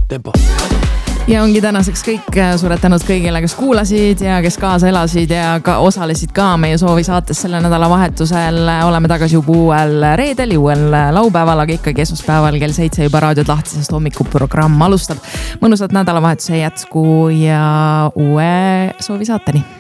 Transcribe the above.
tempo. Ja ongi tänaseks kõik, suured tänud kõigile, kes kuulasid ja kes kaasa elasid ja ka osalesid ka meie soovi saates selle nädalavahetusel. Oleme tagasi juba uuel reedel ja uuel laupäeval, aga ikkagi esmaspäeval kell 7 juba raadiod lahti, sest hommikuprogramm alustab. Mõnusat nädalavahetuse jätku ja uue soovi saateni.